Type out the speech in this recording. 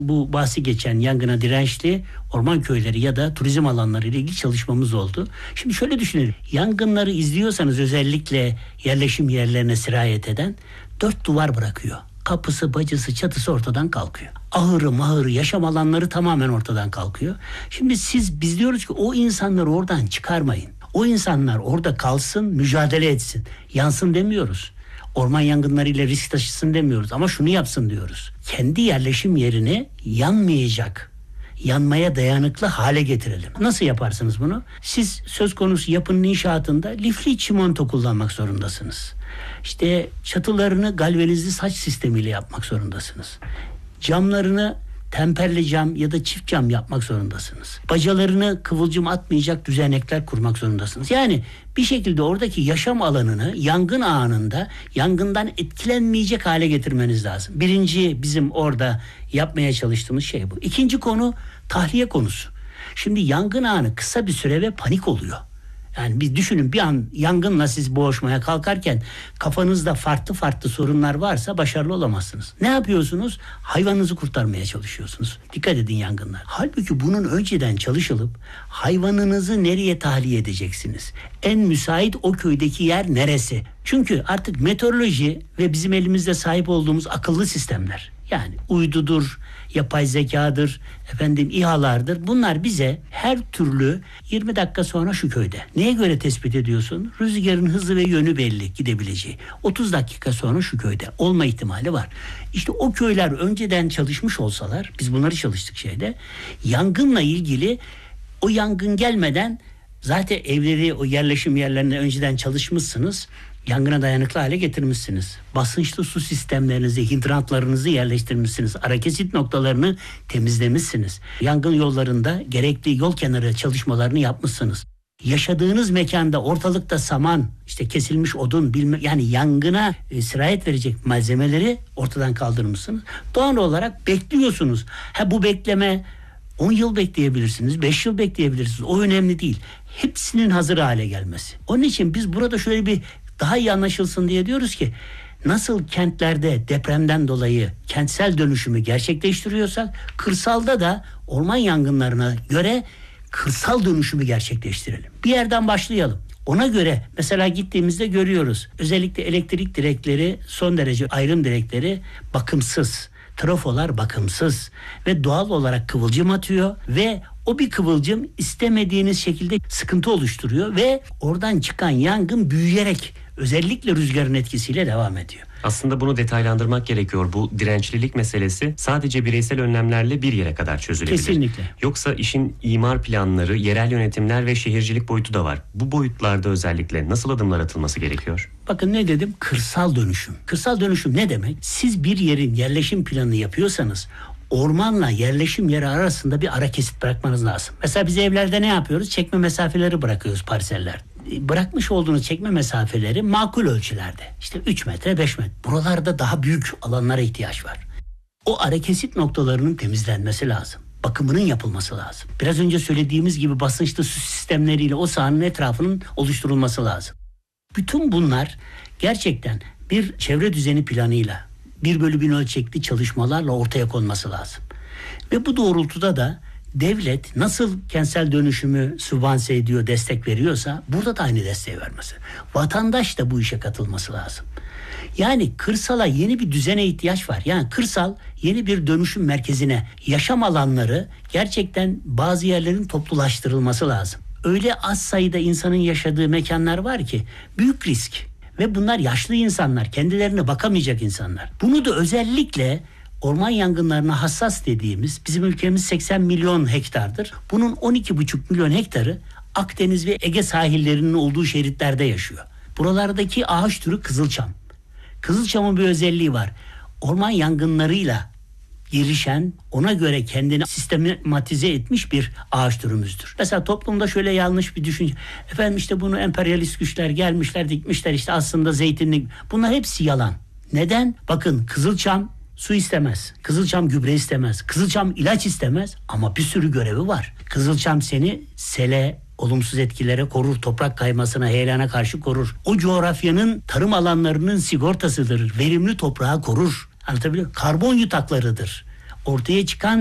Bu bahsi geçen yangına dirençli orman köyleri ya da turizm alanları ile ilgili çalışmamız oldu. Şimdi şöyle düşünelim. Yangınları izliyorsanız özellikle yerleşim yerlerine sirayet eden 4 duvar bırakıyor. Kapısı, bacası, çatısı ortadan kalkıyor. Ahırı, mahırı, yaşam alanları tamamen ortadan kalkıyor. Şimdi biz diyoruz ki o insanları oradan çıkarmayın. O insanlar orada kalsın, mücadele etsin. Yansın demiyoruz. Orman yangınlarıyla risk taşısın demiyoruz ama şunu yapsın diyoruz. Kendi yerleşim yerini yanmayacak, yanmaya dayanıklı hale getirelim. Nasıl yaparsınız bunu? Siz söz konusu yapının inşaatında lifli çimento kullanmak zorundasınız. İşte çatılarını galvanizli saç sistemiyle yapmak zorundasınız. Camlarını temperli cam ya da çift cam yapmak zorundasınız. Bacalarını kıvılcım atmayacak düzenekler kurmak zorundasınız. Yani bir şekilde oradaki yaşam alanını yangın anında yangından etkilenmeyecek hale getirmeniz lazım. Birinci bizim orada yapmaya çalıştığımız şey bu. İkinci konu tahliye konusu. Şimdi yangın anı kısa bir süre ve panik oluyor. Yani bir düşünün, bir an yangınla siz boğuşmaya kalkarken kafanızda farklı sorunlar varsa başarılı olamazsınız. Ne yapıyorsunuz? Hayvanınızı kurtarmaya çalışıyorsunuz. Dikkat edin yangınlar. Halbuki bunun önceden çalışılıp hayvanınızı nereye tahliye edeceksiniz? En müsait o köydeki yer neresi? Çünkü artık meteoroloji ve bizim elimizde sahip olduğumuz akıllı sistemler, yani uydudur, yapay zekadır, İHA'lardır. Bunlar bize her türlü 20 dakika sonra şu köyde. Neye göre tespit ediyorsun? Rüzgarın hızı ve yönü belli, gidebileceği. 30 dakika sonra şu köyde olma ihtimali var. İşte o köyler önceden çalışmış olsalar, biz bunları çalıştık yangınla ilgili o yangın gelmeden zaten evleri, o yerleşim yerlerine önceden çalışmışsınız. Yangına dayanıklı hale getirmişsiniz. Basınçlı su sistemlerinizi, hidrantlarınızı yerleştirmişsiniz. Ara kesit noktalarını temizlemişsiniz. Yangın yollarında gerekli yol kenarı çalışmalarını yapmışsınız. Yaşadığınız mekanda ortalıkta saman, kesilmiş odun, yani yangına sirayet verecek malzemeleri ortadan kaldırmışsınız. Doğal olarak bekliyorsunuz. Bu bekleme 10 yıl bekleyebilirsiniz, 5 yıl bekleyebilirsiniz. O önemli değil. Hepsinin hazır hale gelmesi. Onun için biz burada şöyle bir daha iyi anlaşılsın diye diyoruz ki, nasıl kentlerde depremden dolayı kentsel dönüşümü gerçekleştiriyorsak, kırsalda da orman yangınlarına göre kırsal dönüşümü gerçekleştirelim. Bir yerden başlayalım. Ona göre mesela gittiğimizde görüyoruz. Özellikle elektrik direkleri, son derece ayrım direkleri bakımsız. Trafolar bakımsız ve doğal olarak kıvılcım atıyor ve o bir kıvılcım istemediğiniz şekilde sıkıntı oluşturuyor ve oradan çıkan yangın büyüyerek özellikle rüzgarın etkisiyle devam ediyor. Aslında bunu detaylandırmak gerekiyor. Bu dirençlilik meselesi sadece bireysel önlemlerle bir yere kadar çözülebilir. Kesinlikle. Yoksa işin imar planları, yerel yönetimler ve şehircilik boyutu da var. Bu boyutlarda özellikle nasıl adımlar atılması gerekiyor? Bakın ne dedim? Kırsal dönüşüm. Kırsal dönüşüm ne demek? Siz bir yerin yerleşim planını yapıyorsanız ormanla yerleşim yeri arasında bir ara kesit bırakmanız lazım. Mesela biz evlerde ne yapıyoruz? Çekme mesafeleri bırakıyoruz parseller. Bırakmış olduğunuz çekme mesafeleri makul ölçülerde. 3 metre, 5 metre. Buralarda daha büyük alanlara ihtiyaç var. O ara kesit noktalarının temizlenmesi lazım. Bakımının yapılması lazım. Biraz önce söylediğimiz gibi basınçlı su sistemleriyle o sahanın etrafının oluşturulması lazım. Bütün bunlar gerçekten bir çevre düzeni planıyla, 1/1000 ölçekli çalışmalarla ortaya konması lazım. Ve bu doğrultuda da devlet nasıl kentsel dönüşümü sübvanse ediyor, destek veriyorsa burada da aynı desteği vermesi. Vatandaş da bu işe katılması lazım. Yani kırsala yeni bir düzene ihtiyaç var. Yani kırsal yeni bir dönüşüm merkezine, yaşam alanları gerçekten bazı yerlerin toplulaştırılması lazım. Öyle az sayıda insanın yaşadığı mekanlar var ki büyük risk. Ve bunlar yaşlı insanlar, kendilerine bakamayacak insanlar. Bunu da özellikle orman yangınlarına hassas dediğimiz, bizim ülkemiz 80 milyon hektardır. Bunun 12,5 milyon hektarı Akdeniz ve Ege sahillerinin olduğu şeritlerde yaşıyor. Buralardaki ağaç türü kızılçam. Kızılçamın bir özelliği var. Orman yangınlarıyla girişen, ona göre kendini sistematize etmiş bir ağaç türümüzdür. Mesela toplumda şöyle yanlış bir düşünce. Bunu emperyalist güçler gelmişler, dikmişler, aslında zeytinlik. Bunlar hepsi yalan. Neden? Bakın, kızılçam su istemez. Kızılçam gübre istemez. Kızılçam ilaç istemez ama bir sürü görevi var. Kızılçam seni sele, olumsuz etkilere korur, toprak kaymasına, heyelana karşı korur. O coğrafyanın tarım alanlarının sigortasıdır. Verimli toprağı korur. Anlatabiliyor muyum? Karbon yutaklarıdır. ortaya çıkan